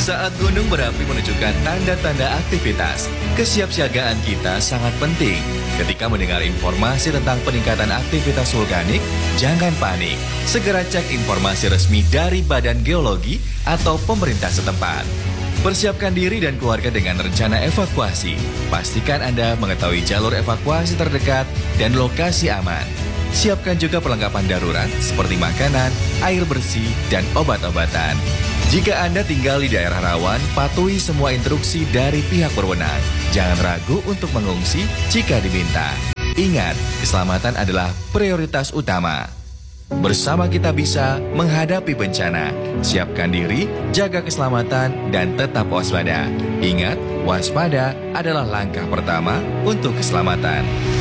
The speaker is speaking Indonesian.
Saat gunung berapi menunjukkan tanda-tanda aktivitas, kesiapsiagaan kita sangat penting. Ketika mendengar informasi tentang peningkatan aktivitas vulkanik, jangan panik. Segera cek informasi resmi dari Badan Geologi atau pemerintah setempat. Persiapkan diri dan keluarga dengan rencana evakuasi. Pastikan Anda mengetahui jalur evakuasi terdekat dan lokasi aman. Siapkan juga perlengkapan darurat seperti makanan, air bersih, dan obat-obatan. Jika Anda tinggal di daerah rawan, patuhi semua instruksi dari pihak berwenang. Jangan ragu untuk mengungsi jika diminta. Ingat, keselamatan adalah prioritas utama. Bersama kita bisa menghadapi bencana. Siapkan diri, jaga keselamatan, dan tetap waspada. Ingat, waspada adalah langkah pertama untuk keselamatan.